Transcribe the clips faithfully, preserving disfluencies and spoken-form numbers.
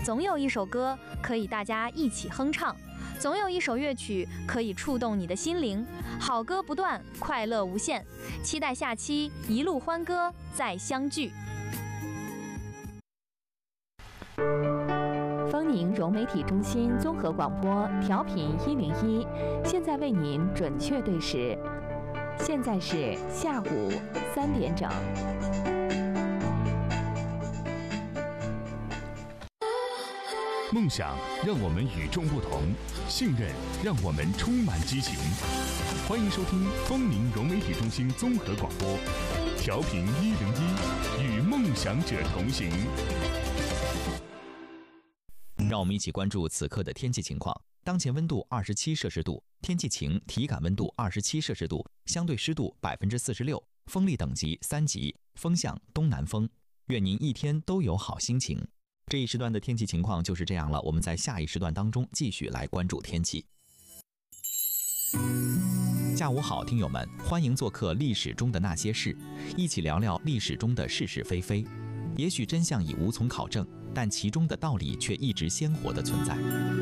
总有一首歌可以大家一起哼唱，总有一首乐曲可以触动你的心灵。好歌不断，快乐无限，期待下期一路欢歌再相聚。 丰宁融媒体中心综合广播调频一零一，现在为您准确对时，现在是下午三点整。 梦想让我们与众不同，信任让我们充满激情。欢迎收听丰宁融媒体中心综合广播，调频一零一，与梦想者同行。 让我们一起关注此刻的天气情况。当前温度二十七摄氏度，天气晴，体感温度二十七摄氏度，相对湿度百分之四十六，风力等级三级，风向东南风。愿您一天都有好心情。这一时段的天气情况就是这样了，我们在下一时段当中继续来关注天气。下午好，听友们，欢迎做客历史中的那些事，一起聊聊历史中的是是非非。也许真相已无从考证，但其中的道理却一直鲜活地存在。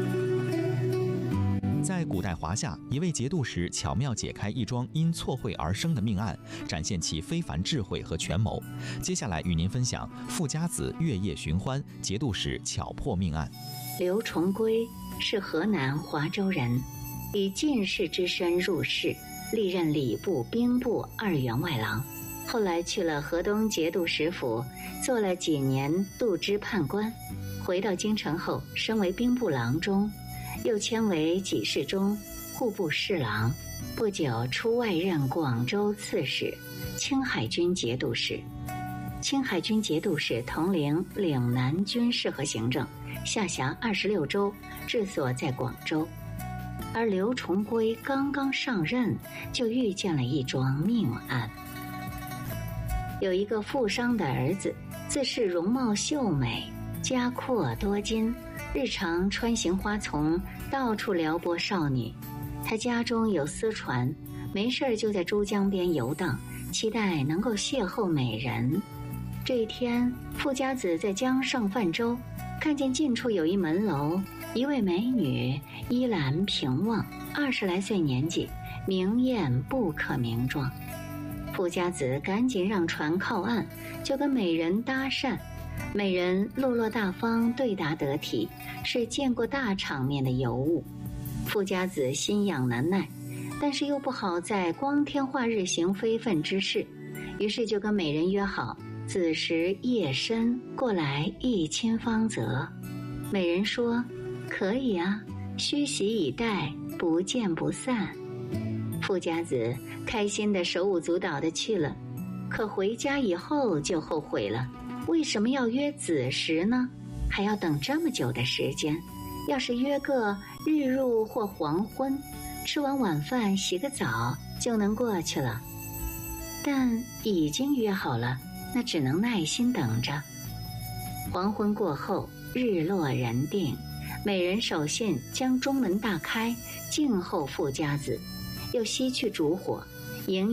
在古代华夏，一位节度使巧妙解开一桩因错会而生的命案，展现其非凡智慧和权谋。接下来与您分享富家子月夜寻欢，节度使巧破命案。 刘重圭是河南华州人，以进士之身入仕，历任礼部、兵部二员外郎。后来去了河东节度使府，做了几年度支判官。回到京城后，升为兵部郎中，又迁为给事中、户部侍郎。不久出外任广州刺史、青海军节度使。青海军节度使统领岭南军事和行政，下辖二十六州，治所在广州。而刘重圭刚刚上任，就遇见了一桩命案。有一个富商的儿子，自恃容貌秀美，家阔多金，日常穿行花丛，到处撩拨少女。他家中有私船，没事就在珠江边游荡，期待能够邂逅美人。这一天，富家子在江上泛舟，看见近处有一门楼，一位美女依兰平望，二十来岁年纪，明艳不可名状。富家子赶紧让船靠岸，就跟美人搭讪。美人落落大方，对答得体，是见过大场面的尤物。富家子心痒难耐，但是又不好在光天化日行非分之事，于是就跟美人约好，子时夜深过来一亲芳泽。美人说：“可以啊，虚席以待，不见不散。”富家子开心的手舞足蹈的去了，可回家以后就后悔了。为什么要约子时呢？还要等这么久的时间？要是约个日入或黄昏，吃完晚饭洗个澡就能过去了。但已经约好了，那只能耐心等着。黄昏过后，日落人定，美人守信将中门大开，静候富家子，又熄去烛火，迎